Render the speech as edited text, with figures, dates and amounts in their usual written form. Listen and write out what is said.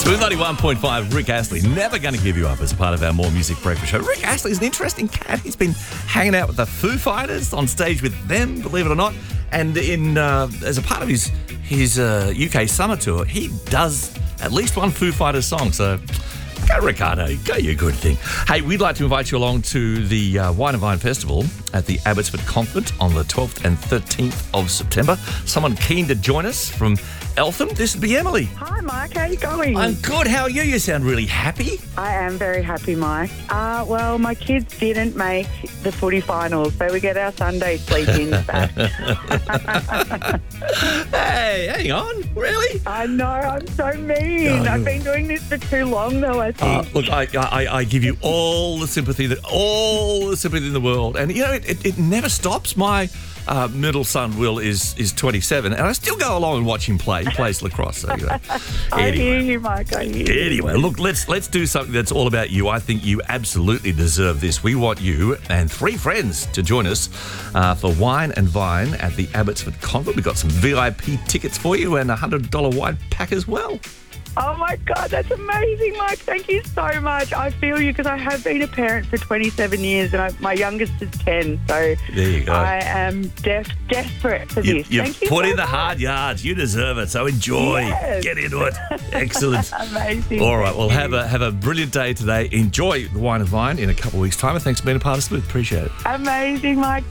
Smooth 91.5, Rick Astley, never going to give you up as part of our More Music Breakfast show. Rick Astley is an interesting cat. He's been hanging out with the Foo Fighters, on stage with them, believe it or not. And as a part of his UK summer tour, he does at least one Foo Fighters song. So go, Ricardo, go your good thing. Hey, we'd like to invite you along to the Wine and Vine Festival at the Abbotsford Convent on the 12th and 13th of September. Someone keen to join us from Eltham? This would be Emily. Hi, Mike. How are you going? I'm good. How are you? You sound really happy. I am very happy, Mike. Well, my kids didn't make the footy finals, so we get our Sunday sleep-ins back. Hey, hang on. Really? I know. I'm so mean. No. I've been doing this for too long, though, I think. Look, I give you all the sympathy in the world, and you know it never stops. My middle son Will is 27, and I still go along and watch him play. He plays lacrosse. So, I hear you, Mike. I hear you. Anyway, look, let's do something that's all about you. I think you absolutely deserve this. We want you and 3 friends to join us for Wine and Vine at the Abbotsford Convent. We've got some VIP tickets for you and a $100 wine pack as well. Oh, my God, that's amazing, Mike. Thank you so much. I feel you because I have been a parent for 27 years and my youngest is 10. So there you go. I am desperate for this. You've Thank you put so in the much. hard yards. You deserve it. So enjoy. Yes. Get into it. Excellent. Amazing. All right. Well, Thank you. have a brilliant day today. Enjoy the Wine and Vine in a couple of weeks' time. And thanks for being a part of Smooth. Appreciate it. Amazing, Mike.